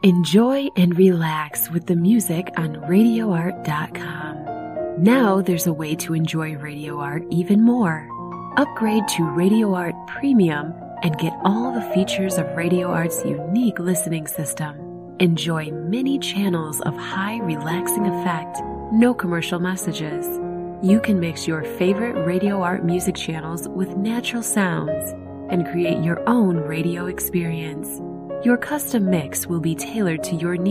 Enjoy and relax with the music on RadioArt.com. Now there's a way to enjoy Radio Art even more. Upgrade to Radio Art Premium and get all the features of Radio Art's unique listening system. Enjoy many channels of high relaxing effect, no commercial messages. You can mix your favorite Radio Art music channels with natural sounds and create your own radio experience. Your custom mix will be tailored to your needs.